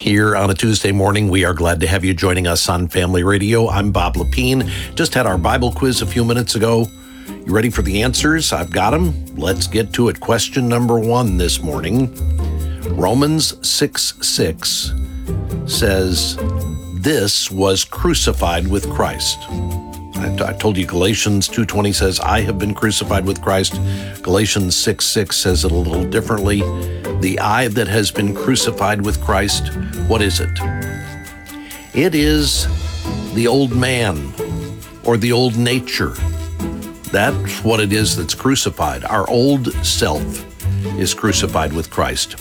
Here on a Tuesday morning, we are glad to have you joining us on Family Radio. I'm Bob Lepine. Just had our Bible quiz a few minutes ago. You ready for the answers? I've got them. Let's get to it. Question number 1 this morning. Romans 6:6 says, "This was crucified with Christ." I told you Galatians 2:20 says, "I have been crucified with Christ." Galatians 6:6 says it a little differently. The I that has been crucified with Christ, what is it? It is the old man or the old nature. That's what it is that's crucified. Our old self is crucified with Christ.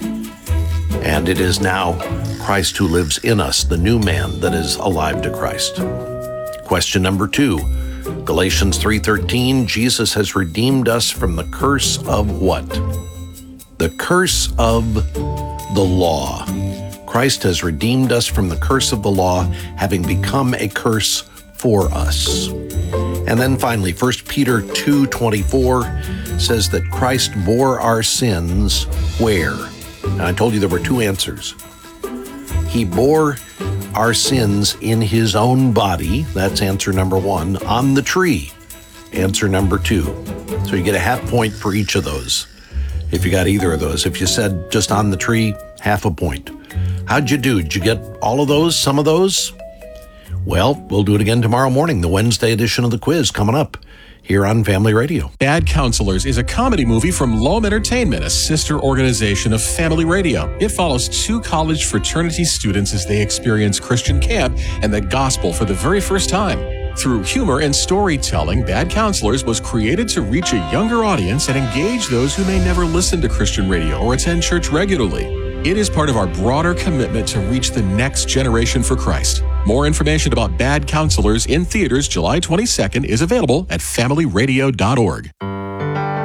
And it is now Christ who lives in us, the new man that is alive to Christ. Question number 2, Galatians 3:13, Jesus has redeemed us from the curse of what? The curse of the law. Christ has redeemed us from the curse of the law, having become a curse for us. And then finally, 1 Peter 2:24 says that Christ bore our sins where? And I told you there were 2 answers. He bore our sins in his own body, that's answer number 1, on the tree, answer number 2. So you get a half point for each of those if you got either of those. If you said just on the tree, half a point. How'd you do? Did you get all of those, some of those? Well, we'll do it again tomorrow morning, the Wednesday edition of the quiz coming up here on Family Radio. Bad Counselors is a comedy movie from Loam Entertainment, a sister organization of Family Radio. It follows 2 college fraternity students as they experience Christian camp and the gospel for the very first time. Through humor and storytelling, Bad Counselors was created to reach a younger audience and engage those who may never listen to Christian radio or attend church regularly. It is part of our broader commitment to reach the next generation for Christ. More information about Bad Counselors in theaters July 22nd is available at familyradio.org.